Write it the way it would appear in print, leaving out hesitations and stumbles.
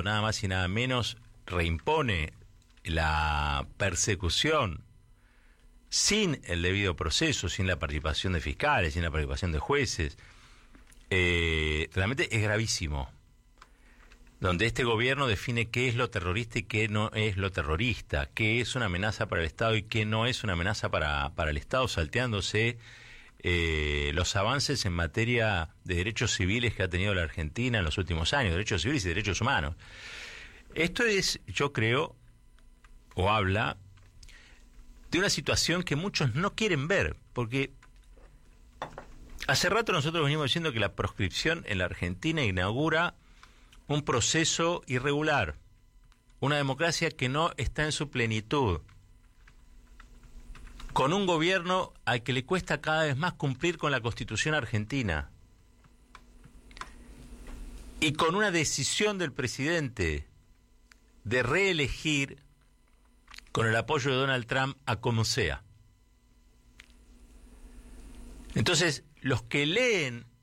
Estado, nada más y nada menos, reimpone la persecución sin el debido proceso, sin la participación de fiscales, sin la participación de jueces, realmente es gravísimo. Donde este gobierno define qué es lo terrorista y qué no es lo terrorista, qué es una amenaza para el Estado y qué no es una amenaza para el Estado, salteándose los avances en materia de derechos civiles que ha tenido la Argentina en los últimos años, derechos civiles y derechos humanos. Esto es, yo creo, o habla de una situación que muchos no quieren ver, porque hace rato nosotros venimos diciendo que la proscripción en la Argentina inaugura un proceso irregular, una democracia que no está en su plenitud, con un gobierno al que le cuesta cada vez más cumplir con la Constitución argentina, y con una decisión del presidente de reelegir con el apoyo de Donald Trump a como sea. Entonces, los que leen